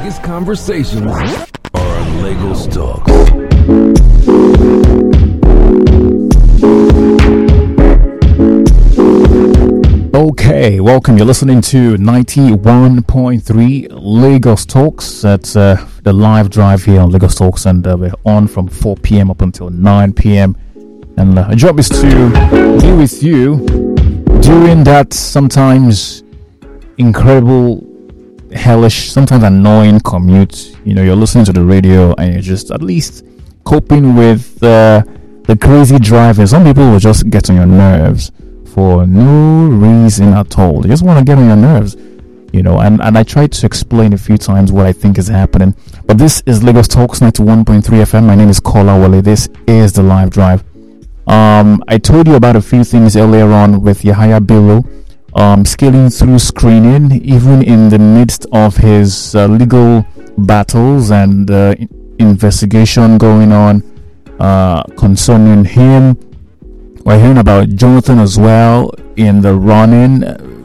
biggest conversations are on Lagos Talks. Okay, welcome. You're listening to 91.3 Lagos Talks. That's the live drive here on Lagos Talks, and we're on from 4 p.m. up until 9 p.m. And our job is to be with you during that sometimes incredible, hellish, sometimes annoying commute. You know, you're listening to the radio and you're just at least coping with the crazy driving. Some people will just get on your nerves for no reason at all. They just want to get on your nerves, you know, and I tried to explain a few times what I think is happening. But this is Lagos Talks 91.3 FM. My name is Kola Wale. This is the live drive. I told you about a few things earlier on with Yahaya Bello, scaling through screening, even in the midst of his legal battles and investigation going on concerning him. We're hearing about Jonathan as well in the running.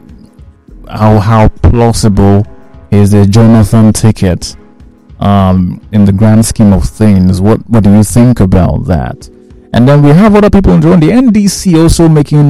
How plausible is the Jonathan ticket in the grand scheme of things? What do you think about that? And then we have other people in the room. The NDC also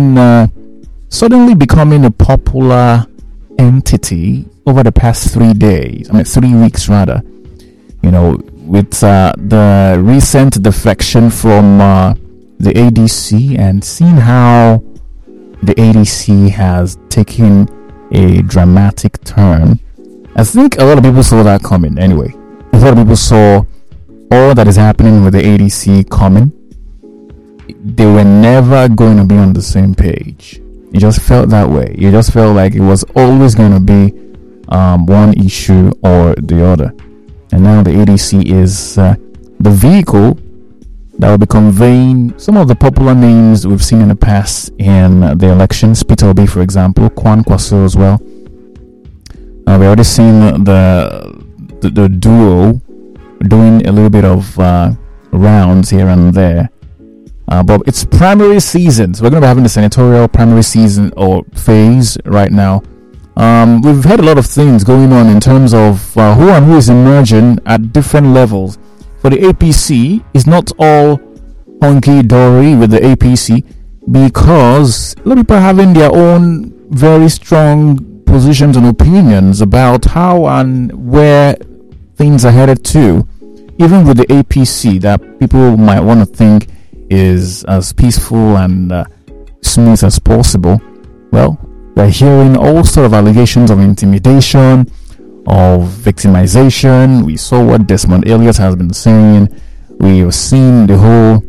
suddenly becoming a popular entity over the past 3 weeks rather. You know, with the recent defection from the ADC, and seeing how the ADC has taken a dramatic turn. I think a lot of people saw that coming anyway. A lot of people saw all that is happening with the ADC coming. They were never going to be on the same page. You just felt that way. You just felt like it was always going to be one issue or the other. And now the ADC is the vehicle that will be conveying some of the popular names we've seen in the past in the elections. Peter Obi, for example, Kwan Kwaso as well. We've already seen the duo doing a little bit of rounds here and there. But it's primary season, so we're going to be having the senatorial primary season or phase right now. We've had a lot of things going on in terms of who and who is emerging at different levels. For the APC, it's not all hunky-dory with the APC, because a lot of people are having their own very strong positions and opinions about how and where things are headed to. Even with the APC, that people might want to think is as peaceful and smooth as possible. Well, we're hearing all sort of allegations of intimidation, of victimization. We saw what Desmond Elliott has been saying. We have seen the whole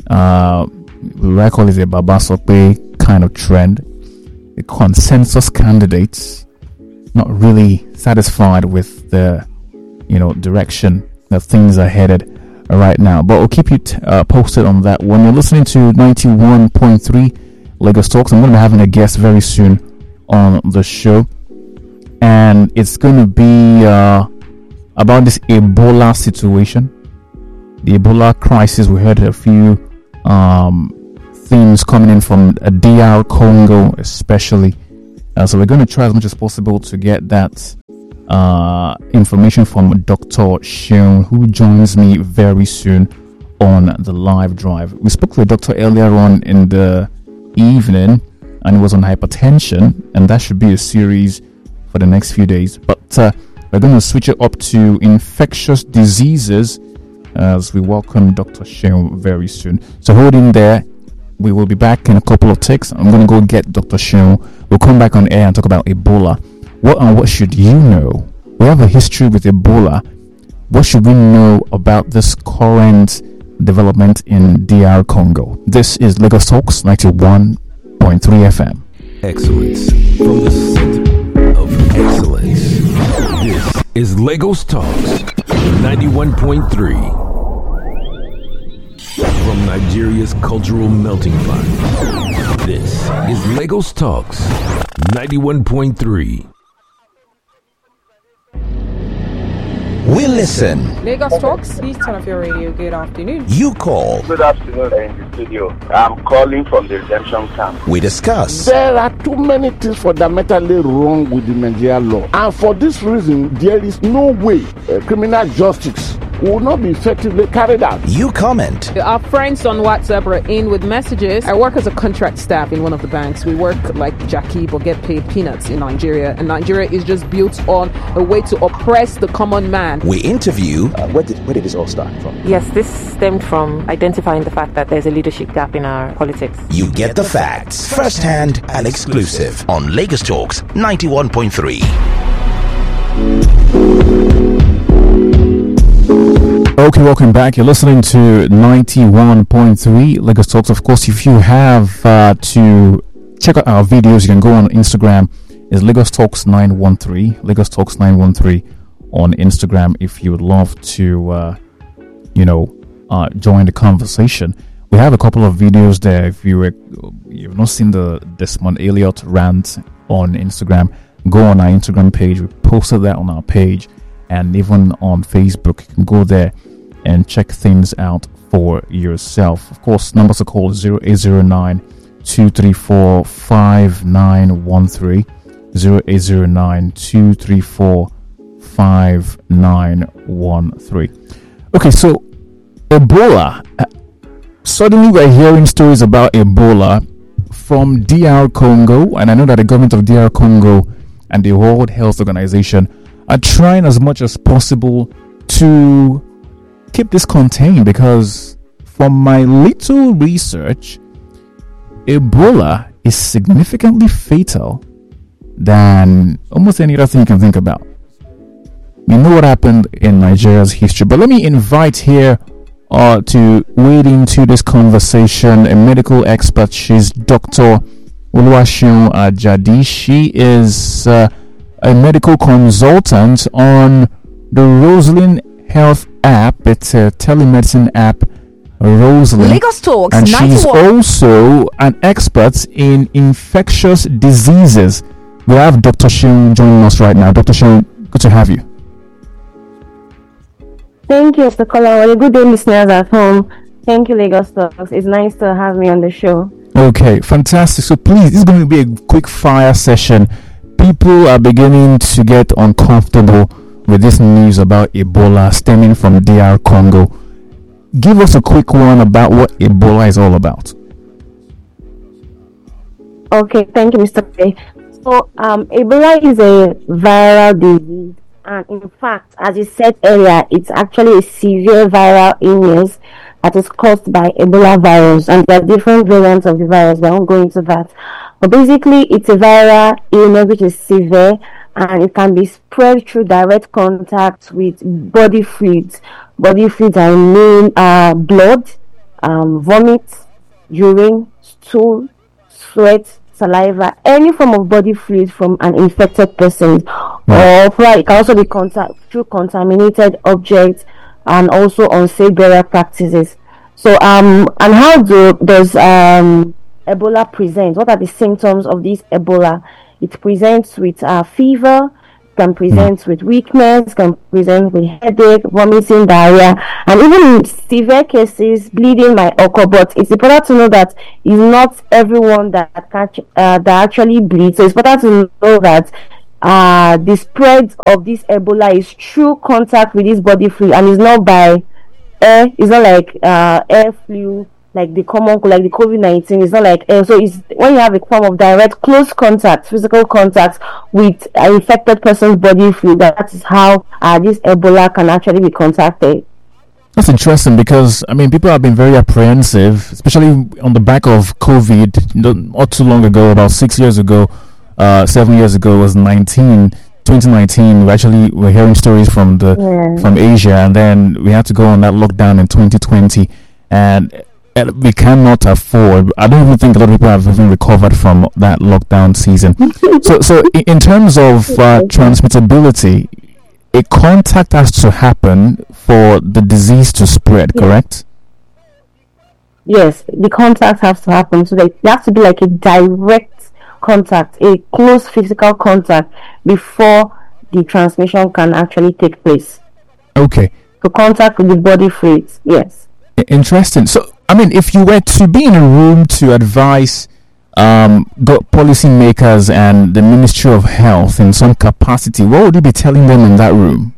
we call it a Babasope kind of trend. The consensus candidates not really satisfied with the direction that things are headed right now. But we'll keep you posted on that. When you're listening to 91.3 Lagos Talks, I'm going to be having a guest very soon on the show, and it's going to be about this Ebola situation, the Ebola crisis. We heard a few themes coming in from DR Congo especially, so we're going to try as much as possible to get that information from Dr. Seun, who joins me very soon on the live drive. We spoke to the doctor earlier on in the evening, and it was on hypertension, and that should be a series for the next few days. But we're going to switch it up to infectious diseases as we welcome Dr. Seun very soon. So hold in there. We will be back in a couple of ticks. I'm going to go get Dr. Seun. We'll come back on air and talk about Ebola. What should you know? We have a history with Ebola. What should we know about this current development in DR Congo? This is Lagos Talks 91.3 FM. Excellence from the center of excellence. This is Lagos Talks 91.3 from Nigeria's cultural melting pot. This is Lagos Talks 91.3. We listen. Lagos Talks, please turn off your radio. Good afternoon. You call. Good afternoon in the studio. I'm calling from the redemption camp. We discuss. There are too many things fundamentally wrong with the Nigerian law. And for this reason, there is no way criminal justice will not be effectively carried out. You comment. Our friends on WhatsApp are in with messages. I work as a contract staff in one of the banks. We work like Jackie but get paid peanuts in Nigeria. And Nigeria is just built on a way to oppress the common man. We interview. Where did this all start from? Yes, this stemmed from identifying the fact that there's a leadership gap in our politics. You get the facts first-hand and exclusive on Lagos Talks 91.3. Okay, welcome back. You're listening to 91.3 Lagos Talks. Of course, if you have to check out our videos, you can go on Instagram. It's Lagos Talks 913. Lagos Talks 913 on Instagram if you would love to, join the conversation. We have a couple of videos there. If you've not seen the Desmond Elliott rant on Instagram, go on our Instagram page. We posted that on our page, and even on Facebook. You can go there and check things out for yourself. Of course, numbers to call 0809 234 5913. 0809 234 5913. Okay, so Ebola. Suddenly we're hearing stories about Ebola from DR Congo, and I know that the government of DR Congo and the World Health Organization are trying as much as possible to keep this contained, because from my little research, Ebola is significantly fatal than almost any other thing you can think about. We know what happened in Nigeria's history, but let me invite here to wade into this conversation a medical expert. She's Dr. Oluwaseun Ajadi. She is a medical consultant on the Roslyn Health app. It's a telemedicine app, Roslyn. Lagos Talks, and she's also an expert in infectious diseases. We have Dr. Seun joining us right now. Dr. Seun, good to have you. Thank you, Mr. Kola. Good day, listeners at home. Thank you, Lagos Talks. It's nice to have me on the show. Okay, fantastic. So please, this is going to be a quick fire session. People are beginning to get uncomfortable with this news about Ebola stemming from DR Congo. Give us a quick one about what Ebola is all about. Okay, thank you, Mr. K. So, Ebola is a viral disease, and in fact, as you said earlier, it's actually a severe viral illness that is caused by Ebola virus, and there are different variants of the virus. I won't go into that, but basically, it's a viral illness which is severe, and it can be spread through direct contact with body fluids. Body fluids I mean blood, vomit, urine, stool, sweat, saliva, any form of body fluid from an infected person, or it can also be through contaminated objects, and also unsafe burial practices. So, and how does Ebola present? What are the symptoms of this Ebola? It presents with fever, can present with weakness, can present with headache, vomiting, diarrhea, and even in severe cases, bleeding might occur. But it's important to know that it's not everyone that actually bleeds. So it's important to know that the spread of this Ebola is through contact with this body fluid, and it's not by air. It's not like air flu, like the common, like the COVID-19. It's not like air. So it's when you have a form of direct, close contact, physical contact with an infected person's body fluid. That is how this Ebola can actually be contacted. That's interesting, because people have been very apprehensive, especially on the back of COVID. Not too long ago, about 6 years ago, 7 years ago, was 2019. We're hearing stories from Asia, and then we had to go on that lockdown in 2020, and we cannot afford. I don't even think a lot of people have even recovered from that lockdown season. so in terms of transmittability, a contact has to happen for the disease to spread, correct? Yes, the contact has to happen. So there has to be like a direct contact, a close physical contact before the transmission can actually take place. Okay. to contact with the body fluids. Yes. Interesting. So, I mean, if you were to be in a room to advise policymakers and the Ministry of Health in some capacity, what would you be telling them in that room?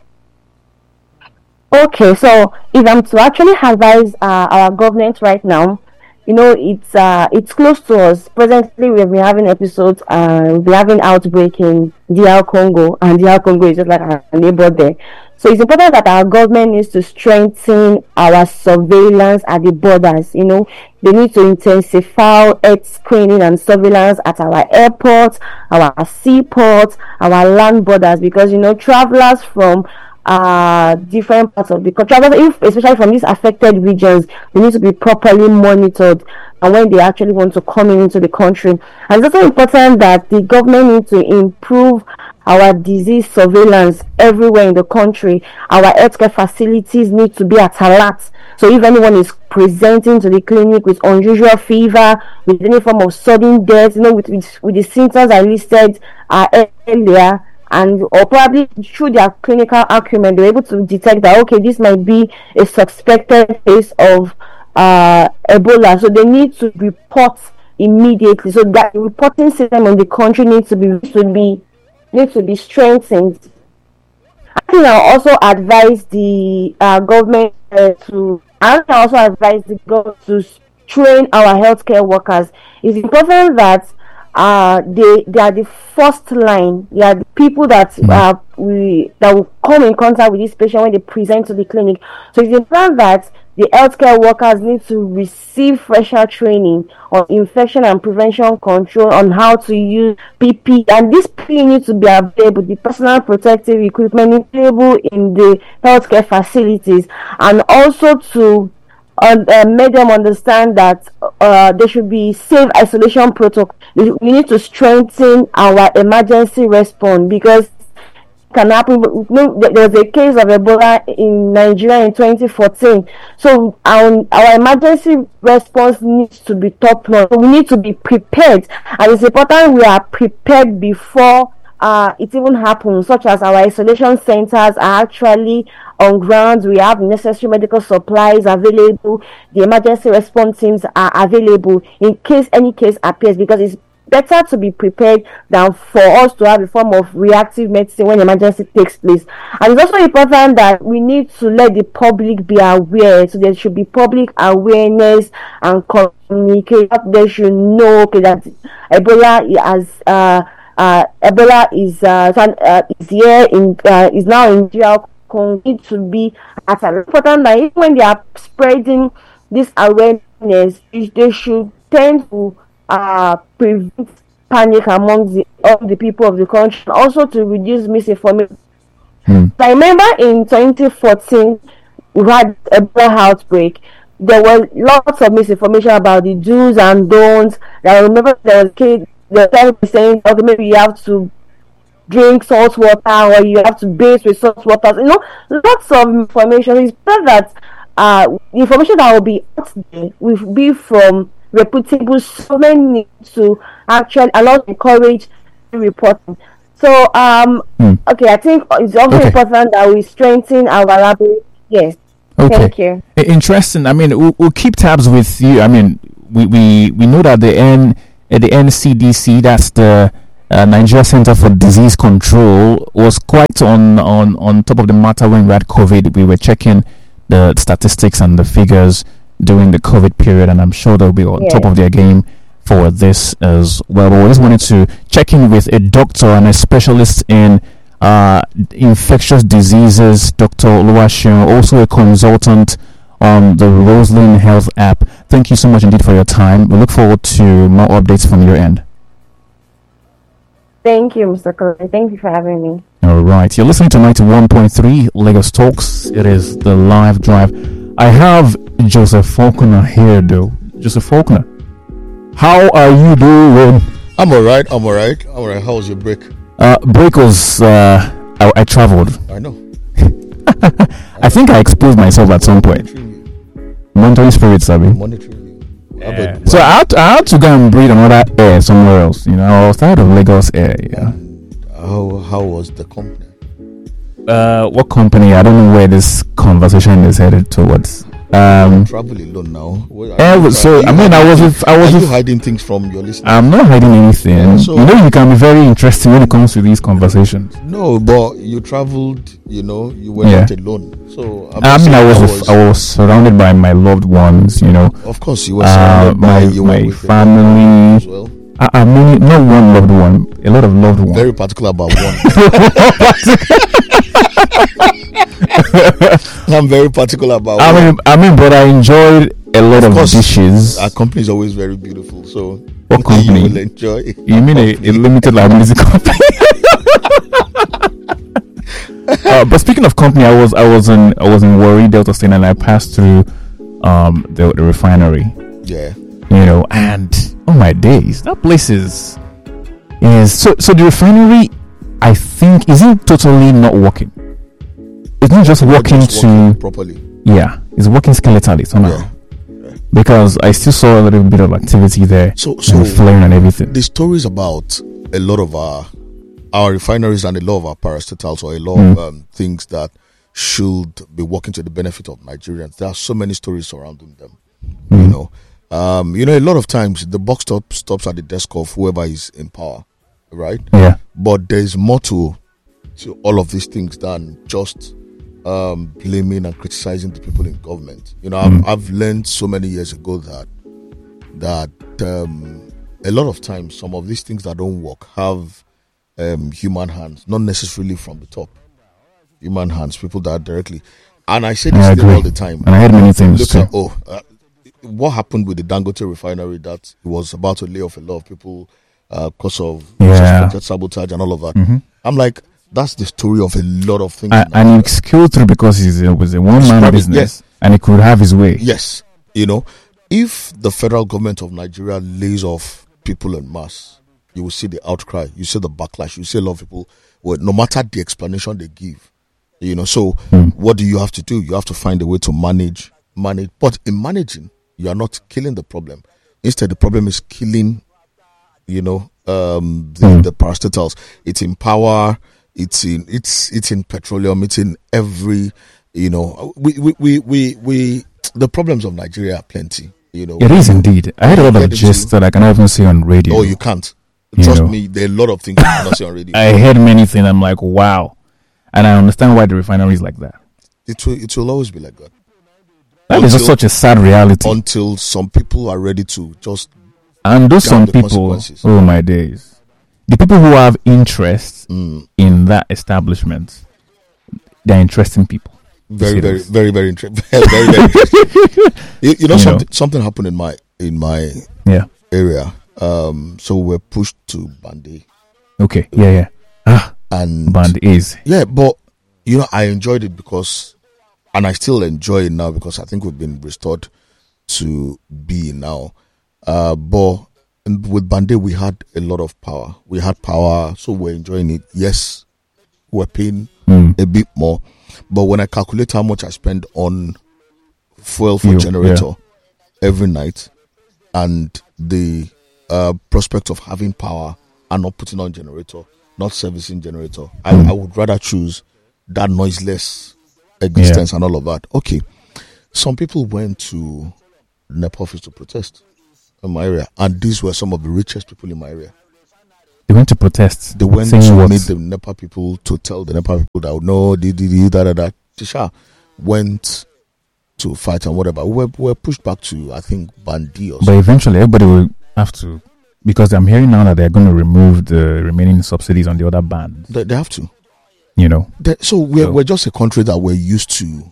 Okay, so if I'm to actually advise our government right now, it's close to us. Presently, we've been having episodes, we've been having outbreak in DR Congo, and DR Congo is just like our neighbor there. So it's important that our government needs to strengthen our surveillance at the borders. They need to intensify health screening and surveillance at our airports, our seaports, our land borders, because travelers from different parts of the country, especially from these affected regions, they need to be properly monitored, and when they actually want to come into the country. And it's also important that the government needs to improve our disease surveillance everywhere in the country. Our healthcare facilities need to be at alert. So if anyone is presenting to the clinic with unusual fever, with any form of sudden death, with the symptoms I listed earlier, or probably through their clinical acumen, they're able to detect that, okay, this might be a suspected case of Ebola. So they need to report immediately. So that reporting system in the country needs to be strengthened. I think I'll also advise the government to train our healthcare workers. It's important that they are the first line. They are the people that will come in contact with this patient when they present to the clinic. So it's important that the healthcare workers need to receive fresher training on infection and prevention control, on how to use PPE, and this PPE needs to be available. The personal protective equipment needs to be available in the healthcare facilities, and also to make them understand that there should be safe isolation protocol. We need to strengthen our emergency response, because it can happen. There was a case of Ebola in Nigeria in 2014. So our emergency response needs to be top notch. We need to be prepared, and it's important we are prepared before it even happens, such as our isolation centers are actually on ground. We have necessary medical supplies available. The emergency response teams are available in case any case appears, because it's better to be prepared than for us to have a form of reactive medicine when emergency takes place. And it's also important that we need to let the public be aware. So there should be public awareness and communication. They should know that Ebola is now in DR Congo. Need to be at an important that even when they are spreading this awareness, they should tend to prevent panic among all the people of the country, and also to reduce misinformation. I remember in 2014 we had a Ebola outbreak. There was lots of misinformation about the do's and don'ts. I remember there was a kid saying, okay, maybe you have to drink salt water, or you have to bathe with salt water. Lots of information. It's better that the information that will be out there will be from reputable. So many need to actually allow encourage reporting. So okay, I think it's also important that we strengthen our library. Yes. Okay. Thank you. Interesting. I mean, we'll keep tabs with you. I mean, we know that the NCDC, that's the Nigeria Center for Disease Control, was quite on top of the matter when we had COVID. We were checking the statistics and the figures during the COVID period, and I'm sure they'll be on top of their game for this as well. But we just wanted to check in with a doctor and a specialist in infectious diseases, Dr. Oluwaseun, also a consultant on the Roslyn Health app. Thank you so much indeed for your time. We look forward to more updates from your end. Thank you, Mr. Curry. Thank you for having me. All right. You're listening to 91.3 Lagos Talks. It is the live drive. I have Joseph Faulkner here, though. Joseph Faulkner, how are you doing? I'm all right. How was your break? Break was, I traveled. I know. I think I exposed myself at some point. Monitoring spirits, Sabi. Yeah. So I had to go and breathe another air somewhere else. I was tired of Lagos air. Yeah. How was the company? what company? I don't know where this conversation is headed towards. Travel alone now. I was you hiding things from your listeners? I'm not hiding anything. Yeah, so, you can be very interesting when it comes to these conversations. No, but you traveled. You were not alone. So I was surrounded by my loved ones. Of course, you were surrounded by my family as well. I mean, not one loved one, a lot of loved ones. Very particular about one. I'm very particular about one. But I enjoyed a lot of dishes. Our company is always very beautiful. So what company? You will enjoy. You mean a limited liability company? But speaking of company, I was in Warri, Delta State, and I passed through the refinery. Yeah. And oh my days, that place is so the refinery, I think, isn't totally not working. It's not just working properly. Yeah, it's working skeletally somehow. Yeah. Because I still saw a little bit of activity there, so flaring and everything. The stories about a lot of our refineries and a lot of our parastatals, or a lot of things that should be working to the benefit of Nigerians. There are so many stories surrounding them. A lot of times the buck stops at the desk of whoever is in power, right? Yeah. But there's more to all of these things than just blaming and criticizing the people in government. I've learned so many years ago that a lot of times some of these things that don't work have human hands, not necessarily from the top. Human hands, people that are directly. And I say this thing all the time. And I heard many things too. What happened with the Dangote refinery, that it was about to lay off a lot of people because of suspected sabotage and all of that. Mm-hmm. I'm like, that's the story of a lot of things. And he scaled through because it was a one-man business, and he could have his way. Yes. If the federal government of Nigeria lays off people en masse, you will see the outcry, you see the backlash, you see a lot of people, no matter the explanation they give. What do you have to do? You have to find a way to manage. But in managing, you are not killing the problem. Instead, the problem is killing, the parastatals. It's in power. It's in petroleum. It's in every. The problems of Nigeria are plenty. It is indeed. I had a lot of gist that I cannot even say on radio. Oh, you can't. Trust me, there are a lot of things you cannot say on radio. I heard many things. I'm like, wow, and I understand why the refinery is like that. It will always be like that. That is just such a sad reality. Until some people are ready to just. And those some people, oh my days, the people who have interests in that establishment, they're interesting people. Very interesting. Very interesting. Something happened in my area. So we're pushed to Bande. Okay. Yeah. And Bande is. Yeah, but I enjoyed it because. And I still enjoy it now because I think we've been restored to be now. But with Bande, we had a lot of power. We had power, so we're enjoying it. Yes, we're paying a bit more. But when I calculate how much I spend on fuel for generator every night and the prospect of having power and not putting on generator, not servicing generator, I would rather choose that noiseless existence and all of that. Okay, some people went to NEPA office to protest in my area, and these were some of the richest people in my area. They went to protest. They went to meet the NEPA people to tell the NEPA people that no, Tisha went to fight and whatever. We were pushed back to, I think, Bandi or something. But eventually, everybody will have to, because I'm hearing now that they're going to remove the remaining subsidies on the other bands. They have to. So we're just a country that we're used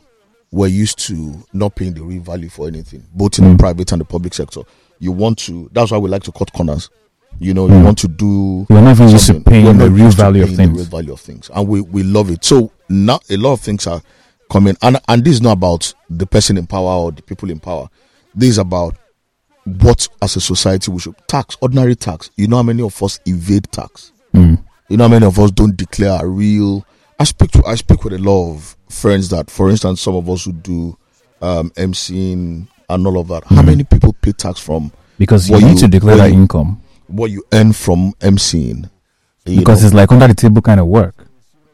to not paying the real value for anything, both in the private and the public sector. That's why we like to cut corners. You want to do. We're not even used to paying the real value of things. And we love it. So now a lot of things are coming, and this is not about the person in power or the people in power. This is about what, as a society, we should tax, ordinary tax. You know how many of us evade tax? You know how many of us don't declare a real. I speak with a lot of friends that, for instance, some of us who do MCing and all of that. How many people pay tax from? Because you need to declare that income. What you earn from MCing. Because it's like under the table kind of work.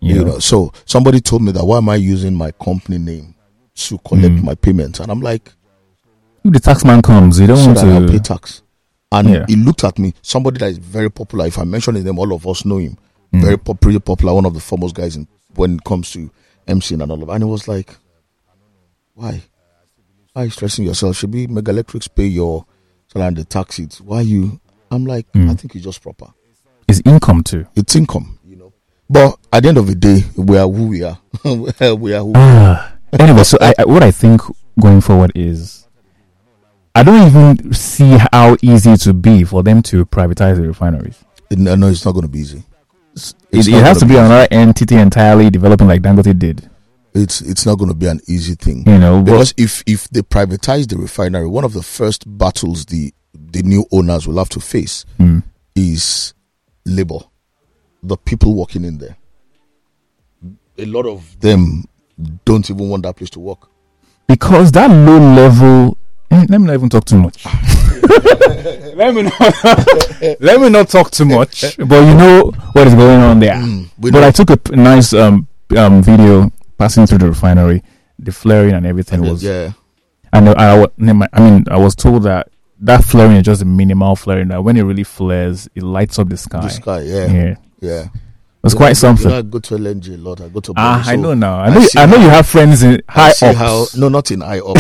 You know, so somebody told me that why am I using my company name to collect my payments? And I'm like, if the taxman comes, you don't want to pay tax. And he looked at me, somebody that is very popular. If I mention his name, all of us know him. Pretty popular, one of the foremost guys when it comes to MC and all of that. And it was like, why? Why are you stressing yourself? Should be Mega Electrics pay your salary and the tax it? Why you? I'm like, I think it's just proper. It's income too. It's income, you know. But at the end of the day, we are who we are. We are who we are. Anyway, so what I think going forward is, I don't even see how easy it would be for them to privatize the refineries. No, it's not going to be easy. It has to be another entity entirely developing like Dangote did. It's not going to be an easy thing, you know, because if they privatize the refinery, one of the first battles the new owners will have to face is labor, the people working in there. A lot of them don't even want that place to work because that low level. Let me not even talk too much. let me not talk too much. But you know what is going on there. But I took a nice video passing through the refinery, the flaring and everything was. Yeah. And I was told that flaring is just a minimal flaring. That when it really flares, it lights up the sky. The sky, yeah. It's quite something. I go to LNG a lot. I go to. I know now. I know you have friends in high ups. No, not in high ups.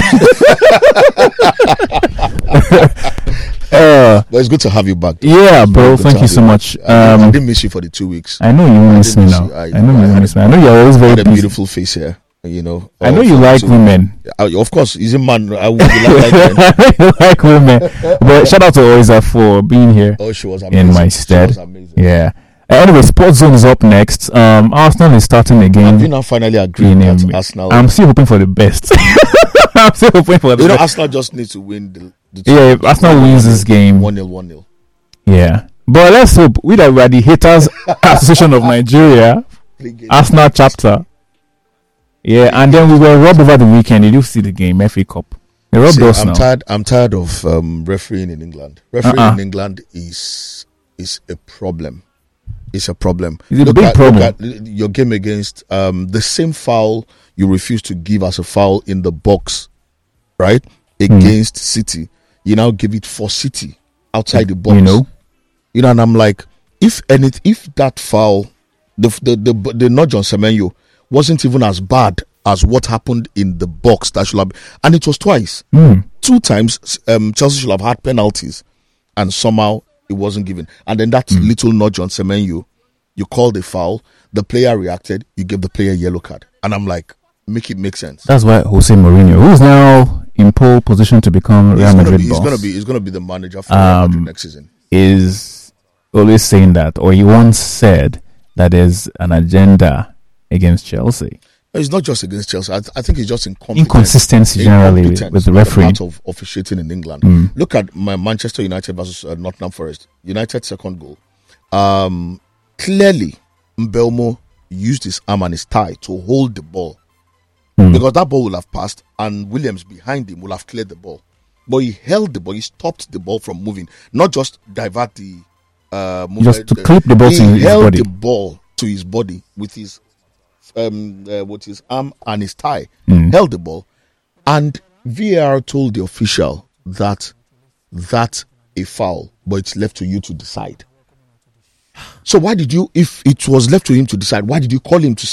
But it's good to have you back. Yeah, bro. Thank you so much. I didn't miss you for the 2 weeks. I know you miss me now. I know you miss me. I know you're always very busy. Beautiful face here. You know. I know you like women. Of course, he's a man. I would like men. You like women. But shout out to Oiza for being here. Oh, she was amazing. In my stead. She was amazing. Yeah. Anyway, Sports Zone is up next. Arsenal is starting again. Have you now finally agreed with Arsenal? I'm still hoping for the best. I'm still hoping for the best. Arsenal just needs to win the if Arsenal wins this game 1-0. Yeah. But let's hope we are the Haters Association of Nigeria, Arsenal chapter. Yeah, and then we were robbed over the weekend. Did you see the game, FA Cup? They robbed us now. I'm tired of refereeing in England. Refereeing in England is a problem. It's a problem. It's a big problem. Look at your game against the same foul you refuse to give as a foul in the box, right? Against City. You now give it for City outside the box. You know, and I'm like, if that foul, the nudge on Semenyo wasn't even as bad as what happened in the box, that should have, and it was twice. 2 times Chelsea should have had penalties, and somehow it wasn't given. And then that little nudge on Semenyo, you called a foul, the player reacted, you gave the player a yellow card. And I'm like, make it make sense. That's why Jose Mourinho, who's now in pole position to become Real Madrid boss, he's gonna be the manager for Real Madrid next season. Is always saying that, or he once said that there's an agenda against Chelsea. It's not just against Chelsea. I think it's just inconsistency generally with the referee. Part of officiating in England. Look at Manchester United versus Nottingham Forest. United second goal. Clearly, Mbeumo used his arm and his thigh to hold the ball. Because that ball will have passed and Williams behind him will have cleared the ball. But he held the ball, he stopped the ball from moving. Not just divert the movement. Just to clip the ball to his body. He held the ball to his body with his arm and his thigh. Held the ball. And VAR told the official that that's a foul, but it's left to you to decide. So why did you, if it was left to him to decide, why did you call him to